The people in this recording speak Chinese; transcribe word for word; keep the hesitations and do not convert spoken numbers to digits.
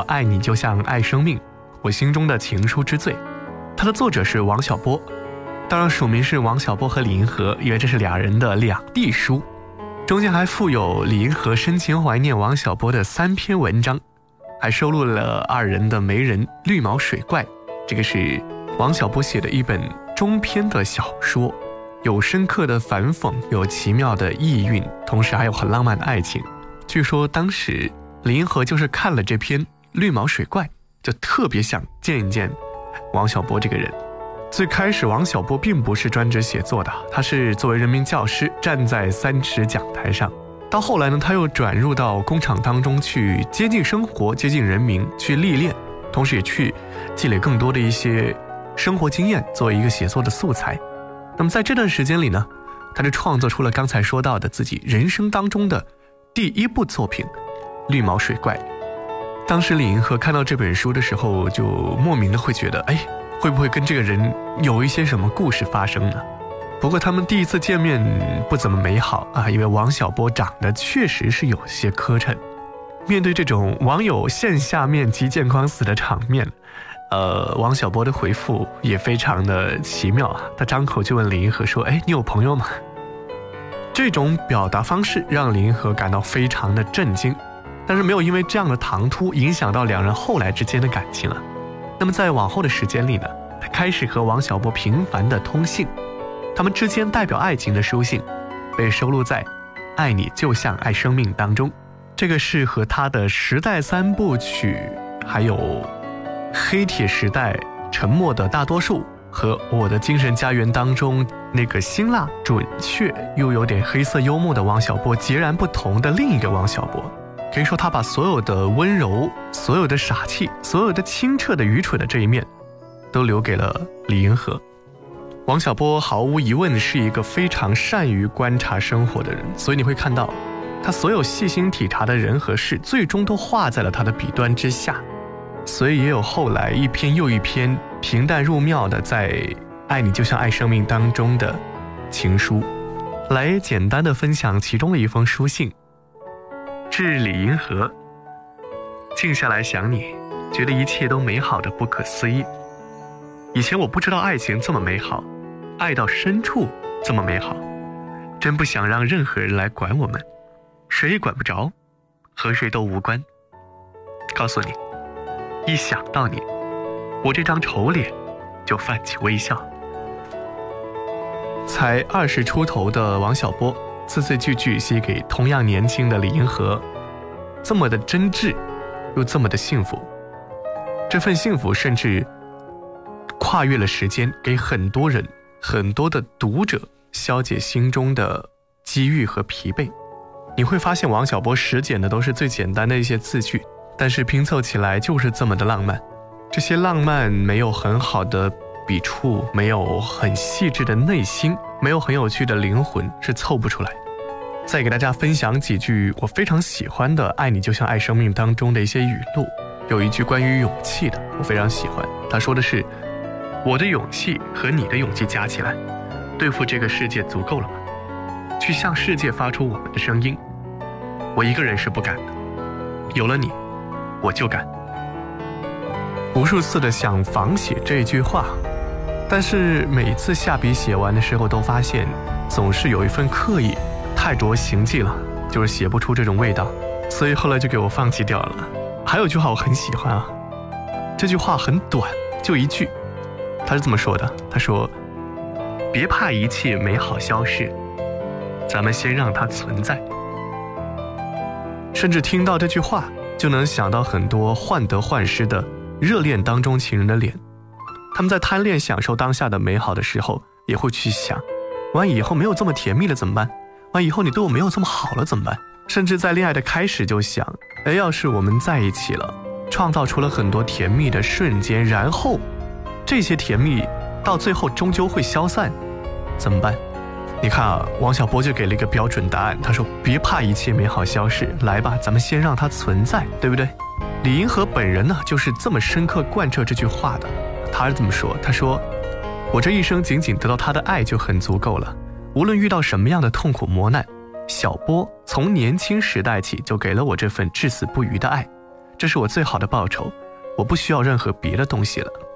爱你就像爱生命，我心中的情书之最。它的作者是王小波，当然署名是王小波和李银河，因为这是俩人的两地书。中间还附有李银河深情怀念王小波的三篇文章，还收录了二人的媒人绿毛水怪。这个是王小波写的一本中篇的小说，有深刻的反讽，有奇妙的意蕴，同时还有很浪漫的爱情。据说当时李银河就是看了这篇绿毛水怪，就特别想见一见王小波这个人。最开始王小波并不是专职写作的，他是作为人民教师站在三尺讲台上。到后来呢，他又转入到工厂当中去接近生活，接近人民，去历练，同时也去积累更多的一些生活经验，作为一个写作的素材。那么在这段时间里呢，他就创作出了刚才说到的自己人生当中的第一部作品《绿毛水怪》。当时李银河看到这本书的时候，就莫名的会觉得，哎，会不会跟这个人有一些什么故事发生呢？不过他们第一次见面不怎么美好啊，因为王小波长得确实是有些磕碜。面对这种网友线下面极见光死的场面，呃，王小波的回复也非常的奇妙啊，他张口就问李银河说，哎，你有朋友吗？这种表达方式让李银河感到非常的震惊，但是没有因为这样的唐突影响到两人后来之间的感情了。那么在往后的时间里呢，他开始和王小波频繁的通信，他们之间代表爱情的书信被收录在《爱你就像爱生命》当中。这个是和他的时代三部曲，还有黑铁时代、沉默的大多数和我的精神家园当中那个辛辣准确又有点黑色幽默的王小波截然不同的另一个王小波。可以说他把所有的温柔，所有的傻气，所有的清澈的愚蠢的这一面都留给了李银河。王小波毫无疑问是一个非常善于观察生活的人，所以你会看到他所有细心体察的人和事最终都画在了他的笔端之下，所以也有后来一篇又一篇平淡入妙的在《爱你就像爱生命》当中的情书。来简单的分享其中的一封书信。致李银河，静下来想你，觉得一切都美好的不可思议。以前我不知道爱情这么美好，爱到深处这么美好，真不想让任何人来管我们，谁也管不着，和谁都无关。告诉你，一想到你，我这张丑脸就泛起微笑。才二十出头的王小波字字句句写给同样年轻的李银河，这么的真挚又这么的幸福。这份幸福甚至跨越了时间，给很多人很多的读者消解心中的积郁和疲惫。你会发现王小波实践的都是最简单的一些字句，但是拼凑起来就是这么的浪漫。这些浪漫没有很好的笔触，没有很细致的内心，没有很有趣的灵魂，是凑不出来。再给大家分享几句我非常喜欢的《爱你就像爱生命》当中的一些语录。有一句关于勇气的我非常喜欢，他说的是，我的勇气和你的勇气加起来对付这个世界足够了吗？去向世界发出我们的声音，我一个人是不敢的，有了你我就敢。无数次的想仿写这句话，但是每次下笔写完的时候都发现总是有一份刻意，太着行迹了，就是写不出这种味道，所以后来就给我放弃掉了。还有一句话我很喜欢啊，这句话很短，就一句，他是这么说的，他说，别怕一切美好消逝，咱们先让它存在。甚至听到这句话就能想到很多患得患失的热恋当中情人的脸，他们在贪恋享受当下的美好的时候，也会去想，万一以后没有这么甜蜜了怎么办？万一以后你对我没有这么好了怎么办？甚至在恋爱的开始就想，哎，要是我们在一起了，创造出了很多甜蜜的瞬间，然后这些甜蜜到最后终究会消散，怎么办？你看啊，王小波就给了一个标准答案，他说，别怕一切美好消逝，来吧，咱们先让它存在，对不对？李银河本人呢，就是这么深刻贯彻这句话的。他是这么说，他说，我这一生仅仅得到他的爱就很足够了，无论遇到什么样的痛苦磨难，小波从年轻时代起就给了我这份至死不渝的爱， 这是我最好的报酬，我不需要任何别的东西了。